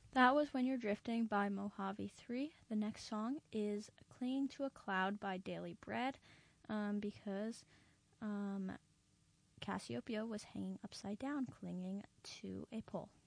That was When You're Drifting by Mojave 3. The next song is Clinging to a Cloud by Daily Bread, because Cassiopeia was hanging upside down, clinging to a pole.